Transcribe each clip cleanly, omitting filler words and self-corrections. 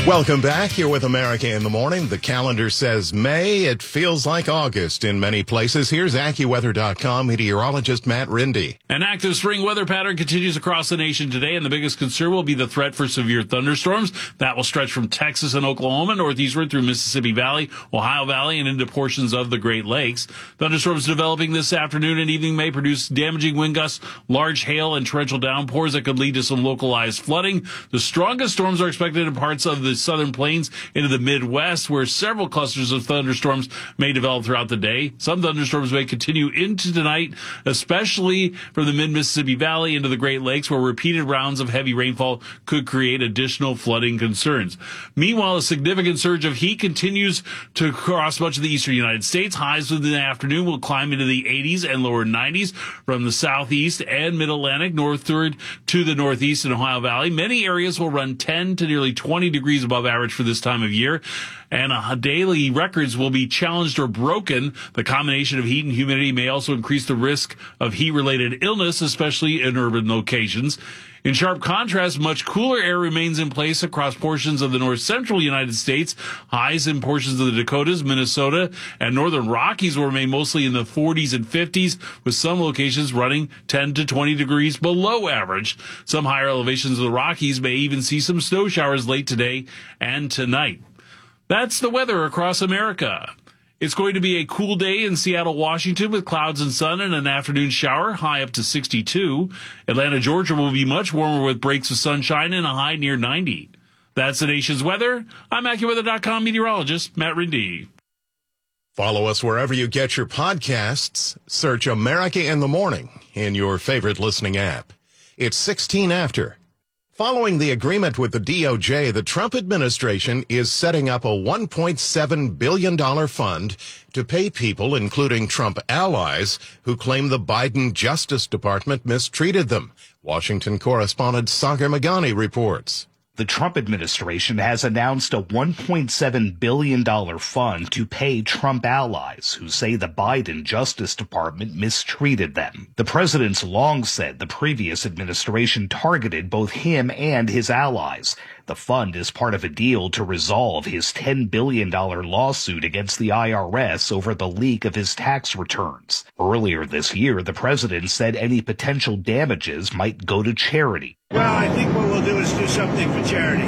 Welcome back. Here with America in the Morning. The calendar says May. It feels like August in many places. Here's AccuWeather.com meteorologist Matt Rindy. An active spring weather pattern continues across the nation today, and the biggest concern will be the threat for severe thunderstorms. That will stretch from Texas and Oklahoma northeastward through Mississippi Valley, Ohio Valley, and into portions of the Great Lakes. Thunderstorms developing this afternoon and evening may produce damaging wind gusts, large hail, and torrential downpours that could lead to some localized flooding. The strongest storms are expected in parts of the southern plains into the Midwest, where several clusters of thunderstorms may develop throughout the day. Some thunderstorms may continue into tonight, especially from the mid-Mississippi Valley into the Great Lakes, where repeated rounds of heavy rainfall could create additional flooding concerns. Meanwhile, a significant surge of heat continues to cross much of the eastern United States. Highs within the afternoon will climb into the 80s and lower 90s from the southeast and mid-Atlantic northward to the northeast and Ohio Valley. Many areas will run 10 to nearly 20 degrees above average for this time of year, and daily records will be challenged or broken. The combination of heat and humidity may also increase the risk of heat-related illness, especially in urban locations. In sharp contrast, much cooler air remains in place across portions of the north-central United States. Highs in portions of the Dakotas, Minnesota, and northern Rockies will remain mostly in the 40s and 50s, with some locations running 10 to 20 degrees below average. Some higher elevations of the Rockies may even see some snow showers late today and tonight. That's the weather across America. It's going to be a cool day in Seattle, Washington, with clouds and sun and an afternoon shower, high up to 62. Atlanta, Georgia will be much warmer with breaks of sunshine and a high near 90. That's the nation's weather. I'm AccuWeather.com meteorologist Matt Rindy. Follow us wherever you get your podcasts. Search America in the Morning in your favorite listening app. It's 16 after. Following the agreement with the DOJ, the Trump administration is setting up a $1.7 billion fund to pay people, including Trump allies, who claim the Biden Justice Department mistreated them. Washington correspondent Sagar Meghani reports. The Trump administration has announced a $1.7 billion fund to pay Trump allies who say the Biden Justice Department mistreated them. The president's long said the previous administration targeted both him and his allies. The fund is part of a deal to resolve his $10 billion lawsuit against the IRS over the leak of his tax returns. Earlier this year, the president said any potential damages might go to charity. Well, I think what we'll do is do something for charity.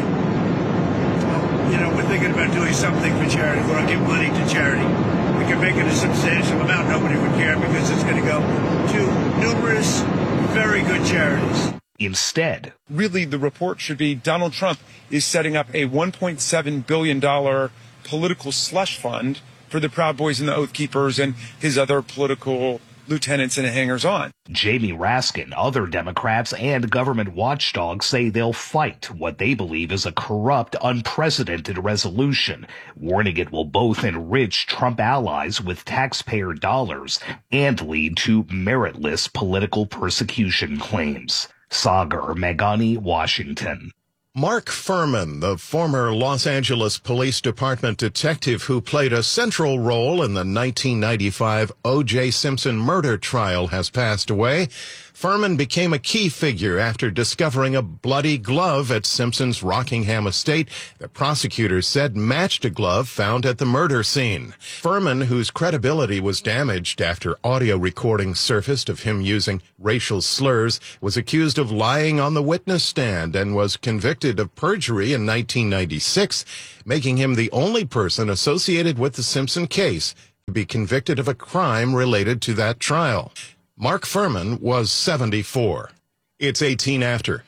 We're thinking about doing something for charity. We're going to give money to charity. We can make it a substantial amount. Nobody would care because it's going to go to numerous, very good charities. Instead, really, the report should be Donald Trump is setting up a $1.7 billion political slush fund for the Proud Boys and the Oath Keepers and his other political lieutenants and hangers-on. Jamie Raskin, other Democrats, and government watchdogs say they'll fight what they believe is a corrupt, unprecedented resolution, warning it will both enrich Trump allies with taxpayer dollars and lead to meritless political persecution claims. Sagar Meghani, Washington. Mark Furman, the former Los Angeles Police Department detective who played a central role in the 1995 O.J. Simpson murder trial, has passed away. Furman became a key figure after discovering a bloody glove at Simpson's Rockingham estate that prosecutors said matched a glove found at the murder scene. Furman, whose credibility was damaged after audio recordings surfaced of him using racial slurs, was accused of lying on the witness stand and was convicted of perjury in 1996, making him the only person associated with the Simpson case to be convicted of a crime related to that trial. Mark Furman was 74. It's 18 after.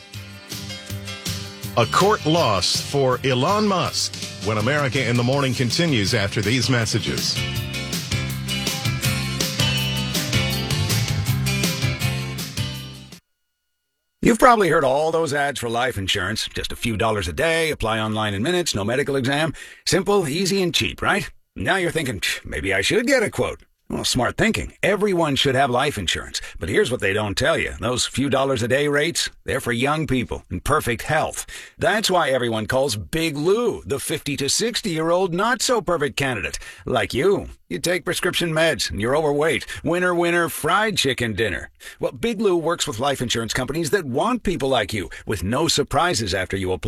A court loss for Elon Musk when America in the Morning continues after these messages. You've probably heard all those ads for life insurance. Just a few dollars a day, apply online in minutes, no medical exam. Simple, easy, and cheap, right? Now you're thinking, maybe I should get a quote. Well, smart thinking. Everyone should have life insurance. But here's what they don't tell you. Those few dollars a day rates, they're for young people in perfect health. That's why everyone calls Big Lou the 50 to 60-year-old not-so-perfect candidate. Like you. You take prescription meds and you're overweight. Winner, winner, fried chicken dinner. Well, Big Lou works with life insurance companies that want people like you with no surprises after you apply.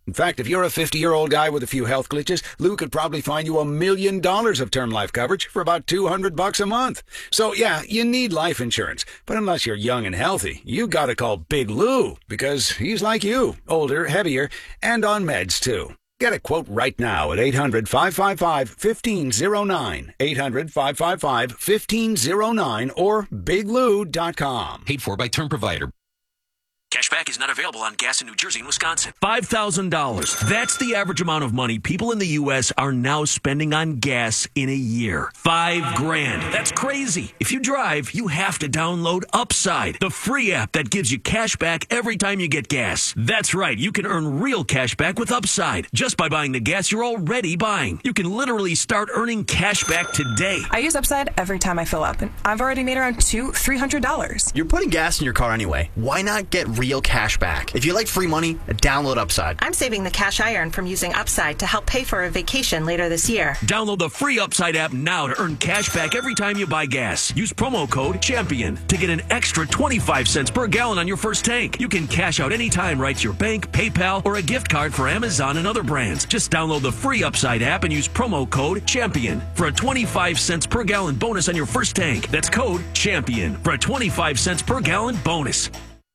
In fact, if you're a 50-year-old guy with a few health glitches, Lou could probably find you $1 million of term life coverage for about $200 a month. So yeah, you need life insurance. But unless you're young and healthy, you gotta call Big Lou, because he's like you, older, heavier, and on meds too. Get a quote right now at 800-555-1509, 800-555-1509, or biglou.com. Paid for by term provider. Cashback is not available on gas in New Jersey and Wisconsin. $5,000. That's the average amount of money people in the U.S. are now spending on gas in a year. $5,000. That's crazy. If you drive, you have to download Upside, the free app that gives you cash back every time you get gas. That's right. You can earn real cash back with Upside just by buying the gas you're already buying. You can literally start earning cash back today. I use Upside every time I fill up, and I've already made around $300. You're putting gas in your car anyway. Why not get real cash back? If you like free money, download Upside. I'm saving the cash I earn from using Upside to help pay for a vacation later this year. Download the free Upside app now to earn cash back every time you buy gas. Use promo code CHAMPION to get an extra 25 cents per gallon on your first tank. You can cash out anytime right to your bank, PayPal, or a gift card for Amazon and other brands. Just download the free Upside app and use promo code CHAMPION for a 25 cents per gallon bonus on your first tank. That's code CHAMPION for a 25 cents per gallon bonus.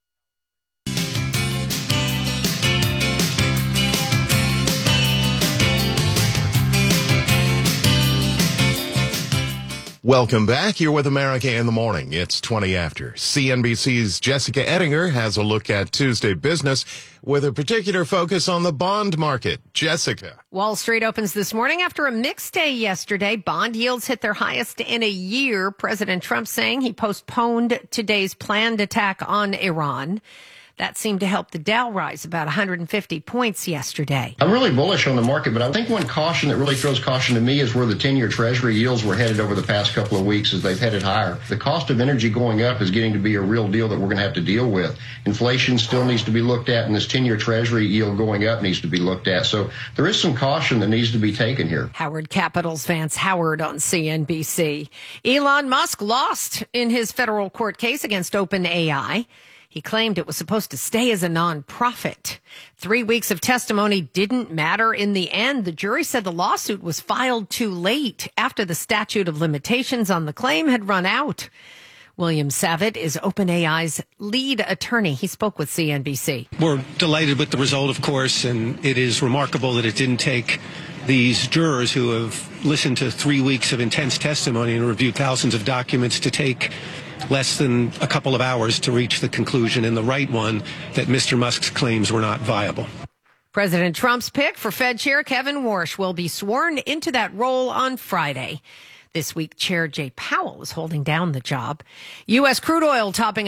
Welcome back. You're with America in the Morning. It's 20 after. CNBC's Jessica Ettinger has a look at Tuesday business with a particular focus on the bond market. Jessica. Wall Street opens this morning after a mixed day yesterday. Bond yields hit their highest in a year. President Trump saying he postponed today's planned attack on Iran. That seemed to help the Dow rise about 150 points yesterday. I'm really bullish on the market, but I think one caution that really throws caution to me is where the 10-year Treasury yields were headed over the past couple of weeks as they've headed higher. The cost of energy going up is getting to be a real deal that we're going to have to deal with. Inflation still needs to be looked at, and this 10-year Treasury yield going up needs to be looked at. So there is some caution that needs to be taken here. Howard Capital's Vance Howard on CNBC. Elon Musk lost in his federal court case against OpenAI. He claimed it was supposed to stay as a nonprofit. 3 weeks of testimony didn't matter in the end. The jury said the lawsuit was filed too late after the statute of limitations on the claim had run out. William Savitt is OpenAI's lead attorney. He spoke with CNBC. We're delighted with the result, of course, and it is remarkable that it didn't take these jurors who have listened to 3 weeks of intense testimony and reviewed thousands of documents to take less than a couple of hours to reach the conclusion, and the right one, that Mr. Musk's claims were not viable. President Trump's pick for Fed Chair Kevin Warsh will be sworn into that role on Friday. This week, Chair Jay Powell is holding down the job. U.S. crude oil topping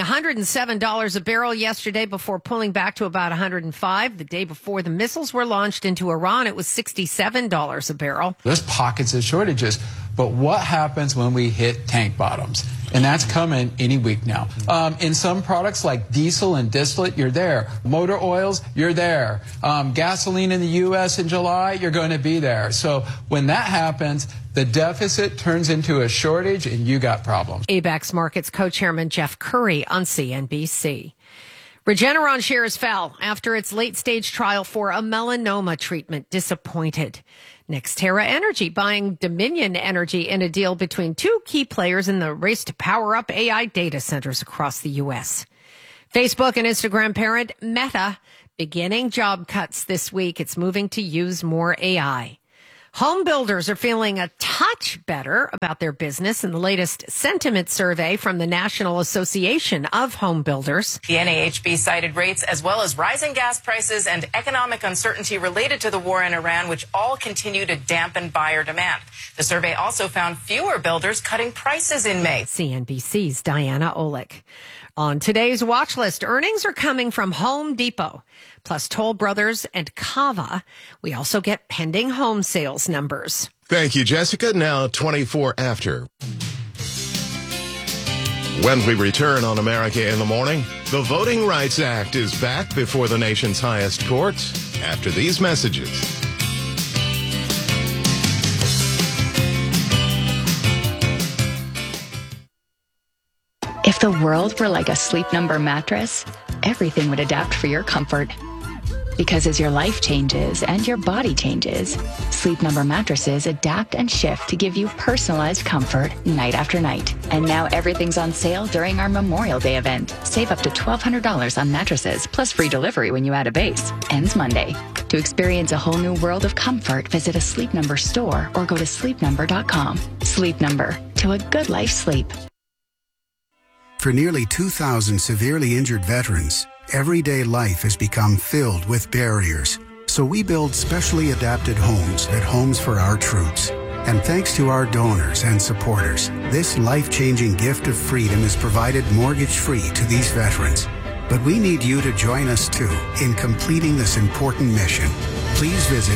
$107 a barrel yesterday before pulling back to about $105. The day before the missiles were launched into Iran, it was $67 a barrel. There's pockets of shortages, but what happens when we hit tank bottoms? And that's coming any week now. In some products like diesel and distillate, you're there. Motor oils, you're there. Gasoline in the U.S. in July, you're going to be there. So when that happens, the deficit turns into a shortage and you got problems. ABAX Markets co-chairman Jeff Curry on CNBC. Regeneron shares fell after its late-stage trial for a melanoma treatment disappointed. NextEra Energy buying Dominion Energy in a deal between two key players in the race to power up AI data centers across the U.S. Facebook and Instagram parent Meta beginning job cuts this week. It's moving to use more AI. Home builders are feeling a touch better about their business in the latest sentiment survey from the National Association of Home Builders. The NAHB cited rates as well as rising gas prices and economic uncertainty related to the war in Iran, which all continue to dampen buyer demand. The survey also found fewer builders cutting prices in May. CNBC's Diana Olick. On today's watch list, earnings are coming from Home Depot, plus Toll Brothers and Cava. We also get pending home sales numbers. Thank you, Jessica. Now 24 after. When we return on America in the Morning, the Voting Rights Act is back before the nation's highest court after these messages. If the world were like a Sleep Number mattress, everything would adapt for your comfort. Because as your life changes and your body changes, Sleep Number mattresses adapt and shift to give you personalized comfort night after night. And now everything's on sale during our Memorial Day event. Save up to $1,200 on mattresses, plus free delivery when you add a base. Ends Monday. To experience a whole new world of comfort, visit a Sleep Number store or go to sleepnumber.com. Sleep Number. To a good life sleep. For nearly 2,000 severely injured veterans, everyday life has become filled with barriers. So we build specially adapted homes at Homes for Our Troops. And thanks to our donors and supporters, this life-changing gift of freedom is provided mortgage-free to these veterans. But we need you to join us too in completing this important mission. Please visit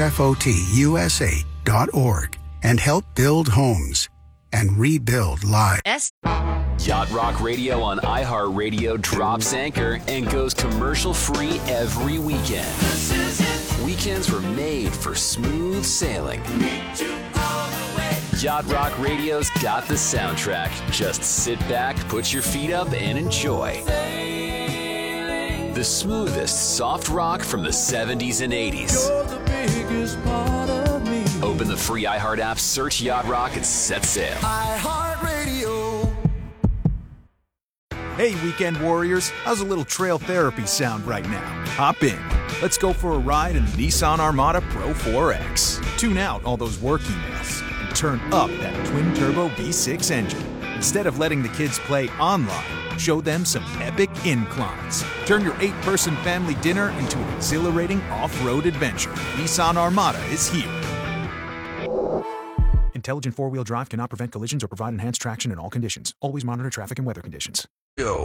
hfotusa.org and help build homes and rebuild lives. Yacht Rock Radio on iHeartRadio drops anchor and goes commercial-free every weekend. Weekends were made for smooth sailing. Yacht Rock Radio's got the soundtrack. Just sit back, put your feet up, and enjoy. The smoothest soft rock from the 70s and 80s. Open the free iHeart app, search Yacht Rock, and set sail. iHeartRadio. Hey, weekend warriors, how's a little trail therapy sound right now? Hop in. Let's go for a ride in the Nissan Armada Pro 4X. Tune out all those work emails and turn up that twin-turbo V6 engine. Instead of letting the kids play online, show them some epic inclines. Turn your 8-person family dinner into an exhilarating off-road adventure. Nissan Armada is here. Intelligent four-wheel drive cannot prevent collisions or provide enhanced traction in all conditions. Always monitor traffic and weather conditions. Go.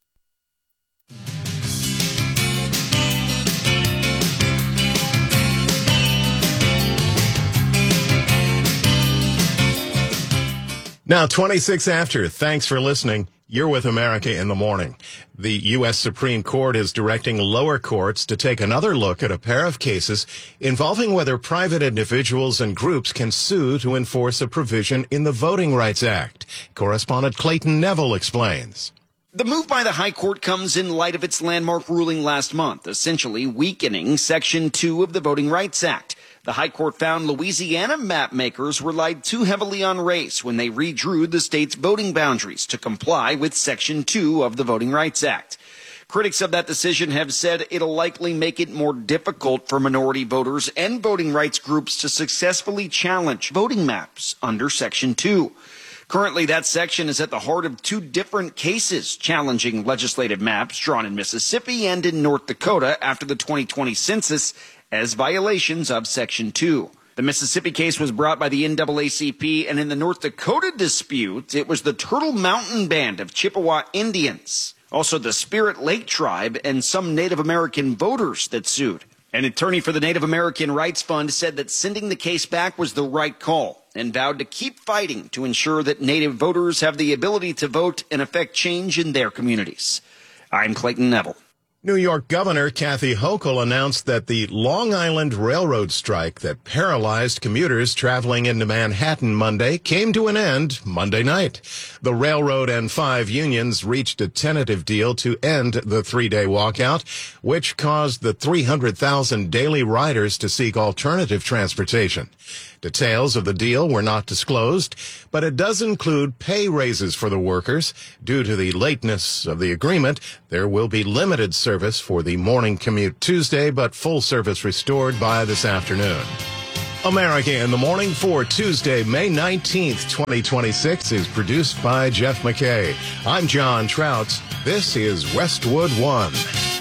Now, 26 after. Thanks for listening. You're with America in the Morning. The U.S. Supreme Court is directing lower courts to take another look at a pair of cases involving whether private individuals and groups can sue to enforce a provision in the Voting Rights Act. Correspondent Clayton Neville explains. The move by the High Court comes in light of its landmark ruling last month, essentially weakening Section 2 of the Voting Rights Act. The High Court found Louisiana map makers relied too heavily on race when they redrew the state's voting boundaries to comply with Section 2 of the Voting Rights Act. Critics of that decision have said it'll likely make it more difficult for minority voters and voting rights groups to successfully challenge voting maps under Section 2. Currently, that section is at the heart of two different cases challenging legislative maps drawn in Mississippi and in North Dakota after the 2020 census as violations of Section 2. The Mississippi case was brought by the NAACP, and in the North Dakota dispute, it was the Turtle Mountain Band of Chippewa Indians, also the Spirit Lake Tribe, and some Native American voters that sued. An attorney for the Native American Rights Fund said that sending the case back was the right call and vowed to keep fighting to ensure that Native voters have the ability to vote and affect change in their communities. I'm Clayton Neville. New York Governor Kathy Hochul announced that the Long Island Railroad strike that paralyzed commuters traveling into Manhattan Monday came to an end Monday night. The railroad and 5 unions reached a tentative deal to end the 3-day walkout, which caused the 300,000 daily riders to seek alternative transportation. Details of the deal were not disclosed, but it does include pay raises for the workers. Due to the lateness of the agreement, there will be limited service for the morning commute Tuesday, but full service restored by this afternoon. America in the Morning for Tuesday, May 19th, 2026 is produced by Jeff McKay. I'm John Trout. This is Westwood One.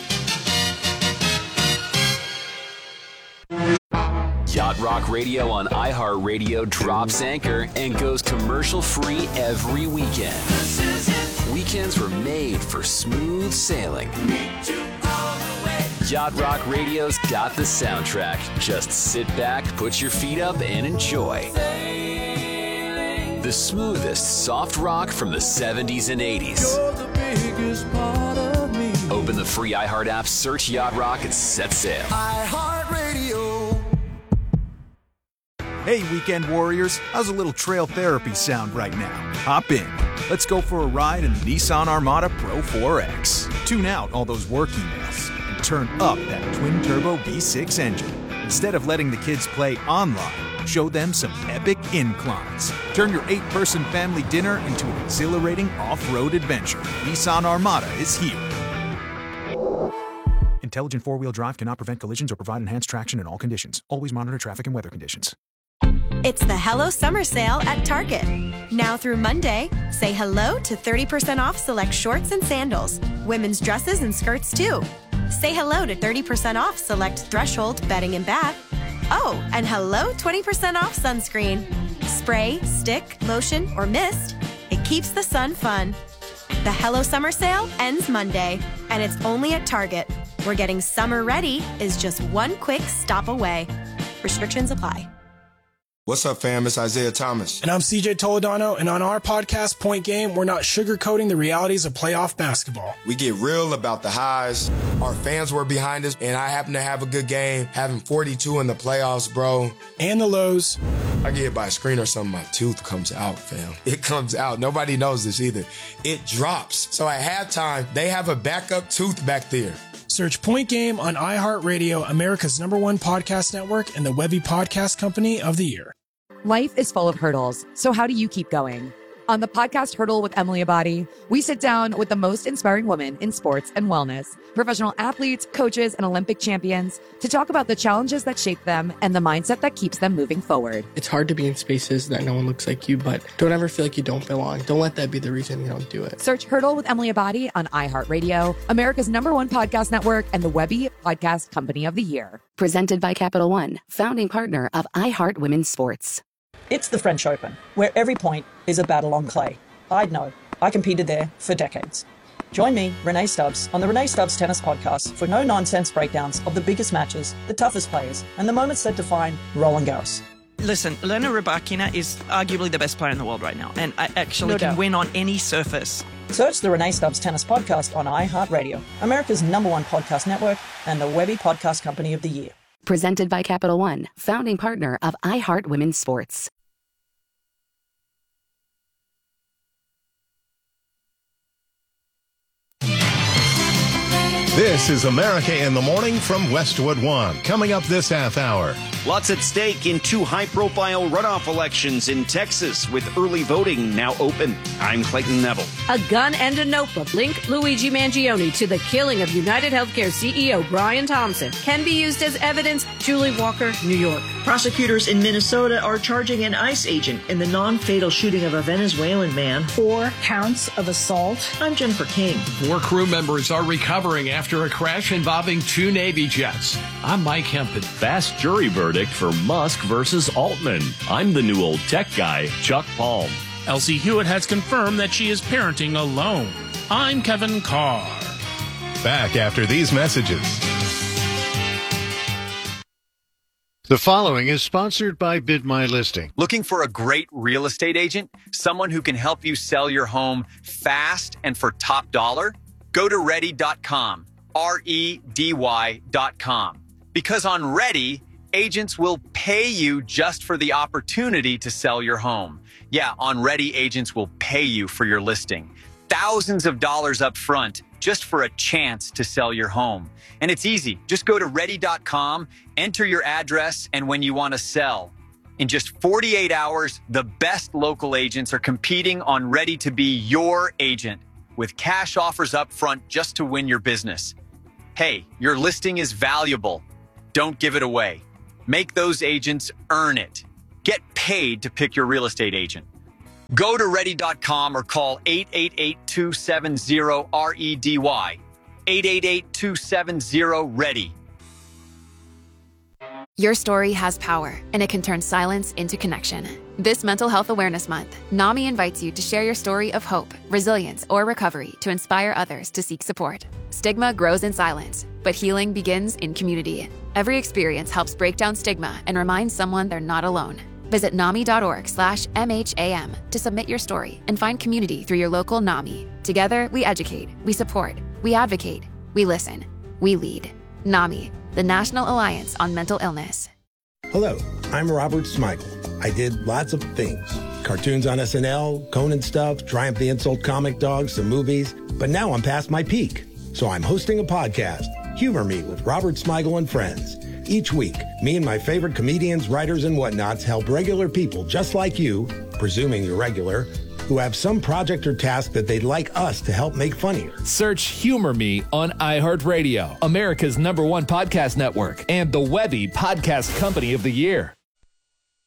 Yacht Rock Radio on iHeartRadio drops anchor and goes commercial-free every weekend. Weekends were made for smooth sailing. Yacht Rock Radio's got the soundtrack. Just sit back, put your feet up, and enjoy. The smoothest soft rock from the 70s and 80s. Open the free iHeart app, search Yacht Rock, and set sail. iHeartRadio. Hey, weekend warriors, how's a little trail therapy sound right now? Hop in. Let's go for a ride in the Nissan Armada Pro 4X. Tune out all those work emails and turn up that twin-turbo V6 engine. Instead of letting the kids play online, show them some epic inclines. Turn your 8-person family dinner into an exhilarating off-road adventure. Nissan Armada is here. Intelligent four-wheel drive cannot prevent collisions or provide enhanced traction in all conditions. Always monitor traffic and weather conditions. It's the Hello Summer Sale at Target. Now through Monday, say hello to 30% off select shorts and sandals, women's dresses and skirts too. Say hello to 30% off select Threshold bedding and bath. Oh, and hello 20% off sunscreen. Spray, stick, lotion, or mist. It keeps the sun fun. The Hello Summer Sale ends Monday, and it's only at Target, where getting summer ready is just one quick stop away. Restrictions apply. What's up, fam? It's Isaiah Thomas. And I'm CJ Toledano, and on our podcast, Point Game, we're not sugarcoating the realities of playoff basketball. We get real about the highs. Our fans were behind us, and I happen to have a good game, having 42 in the playoffs, bro. And the lows. I get hit by a screen or something, my tooth comes out, fam. It comes out. Nobody knows this either. It drops. So at halftime, they have a backup tooth back there. Search Point Game on iHeartRadio, America's #1 podcast network, and the Webby Podcast Company of the Year. Life is full of hurdles, so how do you keep going? On the podcast Hurdle with Emily Abadi, we sit down with the most inspiring women in sports and wellness, professional athletes, coaches, and Olympic champions to talk about the challenges that shape them and the mindset that keeps them moving forward. It's hard to be in spaces that no one looks like you, but don't ever feel like you don't belong. Don't let that be the reason you don't do it. Search Hurdle with Emily Abadi on iHeartRadio, America's #1 podcast network, and the Webby Podcast Company of the Year. Presented by Capital One, founding partner of iHeart Women's Sports. It's the French Open, where every point is a battle on clay. I'd know. I competed there for decades. Join me, Renee Stubbs, on the Renee Stubbs Tennis Podcast for no-nonsense breakdowns of the biggest matches, the toughest players, and the moments that define Roland Garros. Listen, Elena Rybakina is arguably the best player in the world right now, and I actually can win on any surface. Search the Renee Stubbs Tennis Podcast on iHeartRadio, America's #1 podcast network, and the Webby Podcast Company of the Year. Presented by Capital One, founding partner of iHeart Women's Sports. This is America in the Morning from Westwood One. Coming up this half hour. Lots at stake in 2 high-profile runoff elections in Texas, with early voting now open. I'm Clayton Neville. A gun and a notebook link Luigi Mangione to the killing of United Healthcare CEO Brian Thompson can be used as evidence. Julie Walker, New York. Prosecutors in Minnesota are charging an ICE agent in the non-fatal shooting of a Venezuelan man. 4 counts of assault. I'm Jennifer King. 4 crew members are recovering after a crash involving 2 Navy jets. I'm Mike Hempel. Fast jury verdict for Musk versus Altman. I'm the new old tech guy, Chuck Palm. Elsie Hewitt has confirmed that she is parenting alone. I'm Kevin Carr. Back after these messages. The following is sponsored by Bid My Listing. Looking for a great real estate agent? Someone who can help you sell your home fast and for top dollar? Go to Ready.com, REDY.com. Because on Ready, agents will pay you just for the opportunity to sell your home. Yeah, on Ready, agents will pay you for your listing. Thousands of dollars up front just for a chance to sell your home. And it's easy. Just go to Ready.com, enter your address, and when you want to sell. In just 48 hours, the best local agents are competing on Ready to be your agent, with cash offers up front just to win your business. Hey, your listing is valuable. Don't give it away. Make those agents earn it. Get paid to pick your real estate agent. Go to Ready.com or call 888-270-REDY. 888-270-READY. Your story has power, and it can turn silence into connection. This Mental Health Awareness Month, NAMI invites you to share your story of hope, resilience, or recovery to inspire others to seek support. Stigma grows in silence, but healing begins in community. Every experience helps break down stigma and remind someone they're not alone. Visit NAMI.org/MHAM to submit your story and find community through your local NAMI. Together, we educate, we support, we advocate, we listen, we lead. NAMI, the National Alliance on Mental Illness. Hello, I'm Robert Smigel. I did lots of things. Cartoons on SNL, Conan stuff, Triumph the Insult comic dogs, some movies. But now I'm past my peak. So I'm hosting a podcast. Humor Me with Robert Smigel and Friends. Each week, me and my favorite comedians, writers, and whatnots help regular people just like you, presuming you're regular, who have some project or task that they'd like us to help make funnier. Search Humor Me on iHeartRadio, America's #1 podcast network, and the Webby Podcast Company of the Year.